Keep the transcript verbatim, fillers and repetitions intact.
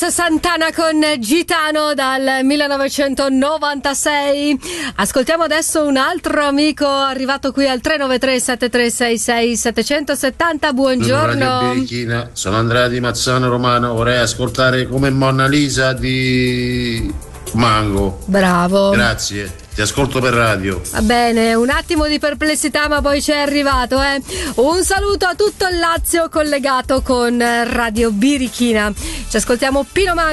Carlos Santana con Gitano dal millenovecentonovantasei. Ascoltiamo adesso un altro amico arrivato qui al tre nove tre sette tre sei sei sette sette zero. Buongiorno. Sono Andrea di Mazzano Romano, vorrei ascoltare Come Monna Lisa di Mango. Bravo. Grazie. Ti ascolto per radio. Va bene, un attimo di perplessità, ma poi c'è arrivato, eh. Un saluto a tutto il Lazio collegato con Radio Birichina. Ci ascoltiamo Pino Mango.